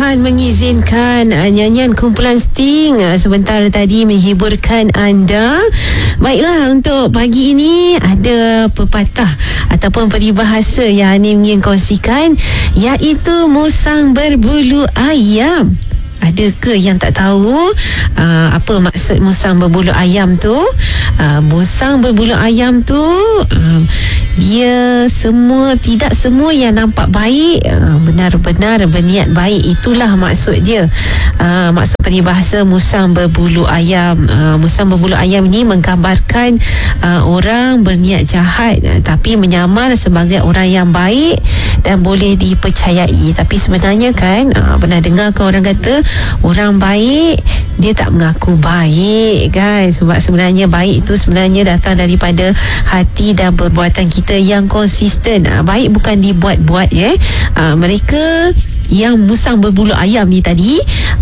Tuhan mengizinkan nyanyian kumpulan Sting sebentar tadi menghiburkan anda. Baiklah, untuk pagi ini ada pepatah ataupun peribahasa yang Hanim ingin kongsikan, iaitu musang berbulu ayam. Adakah yang tak tahu apa maksud musang berbulu ayam tu? Musang berbulu ayam tu dia tidak semua yang nampak baik benar-benar berniat baik. Itulah maksud dia. Maksud peribahasa musang berbulu ayam. Musang berbulu ayam ini menggambarkan orang berniat jahat tapi menyamar sebagai orang yang baik dan boleh dipercayai. Tapi sebenarnya kan pernah dengar ke orang kata orang baik dia tak mengaku baik kan, sebab sebenarnya baik itu sebenarnya datang daripada hati dan perbuatan kita yang konsisten. Baik bukan dibuat-buat mereka yang musang berbulu ayam ni tadi,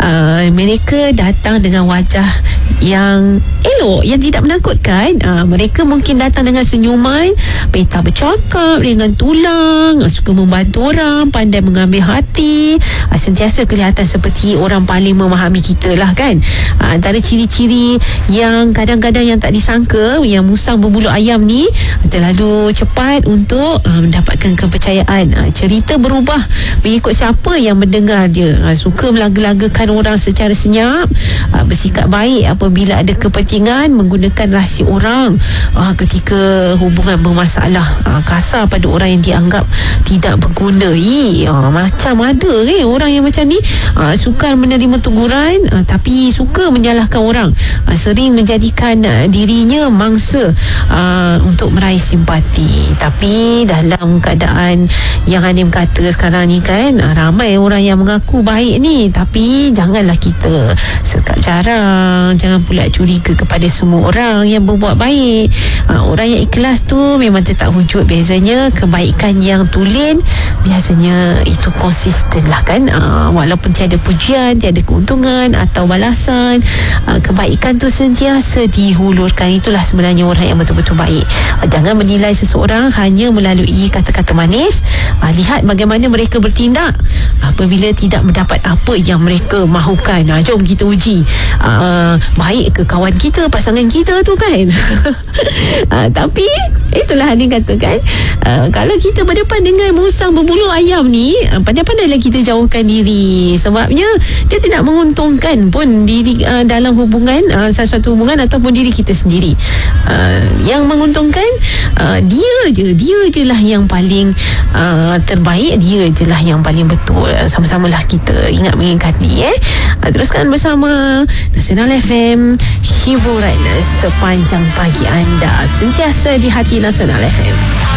mereka datang dengan wajah yang elok, yang tidak menakutkan. Mereka mungkin datang dengan senyuman, peta bercakap dengan tulang, suka membantu orang, pandai mengambil hati, sentiasa kelihatan seperti orang paling memahami kita lah kan. Antara ciri-ciri yang kadang-kadang yang tak disangka, yang musang berbulu ayam ni terlalu cepat untuk mendapatkan kepercayaan. Cerita berubah mengikut siapa yang mendengar dia. Suka melaga-lagakan orang secara senyap, bersikap baik apabila ada kepentingan, menggunakan rahsia orang ketika hubungan bermasalah, kasar pada orang yang dianggap tidak berguna. Macam ada orang yang macam ni, suka menerima teguran tapi suka menyalahkan orang, sering menjadikan dirinya mangsa untuk meraih simpati. Tapi dalam keadaan yang Hanim kata sekarang ni kan, ramai orang yang mengaku baik ni, tapi janganlah kita sekap jarang, jangan pula curiga kepada semua orang yang berbuat baik. Orang yang ikhlas tu memang tetap wujud. Bezanya kebaikan yang tulen biasanya itu konsisten lah kan. Walaupun tiada pujian, tiada keuntungan atau balasan, kebaikan tu sentiasa dihulurkan. Itulah sebenarnya orang yang betul-betul baik. Jangan menilai seseorang hanya melalui kata-kata manis. Lihat bagaimana mereka bertindak apabila tidak mendapat apa yang mereka mahukan. Jom kita uji baik ke kawan kita, pasangan kita tu kan. Tapi itulah Hanim katakan, kalau kita berdepan dengan musang berbulu ayam ni, pandai-pandailah kita jauhkan diri. Sebabnya dia tidak menguntungkan pun diri dalam hubungan, satu hubungan ataupun diri kita sendiri. Yang menguntungkan dia je lah yang paling terbaik, dia je lah yang paling betul. Sama-samalah kita ingat mengingati. Teruskan bersama Nasional FM, hiburan sepanjang pagi anda, sentiasa di hati Nasional FM.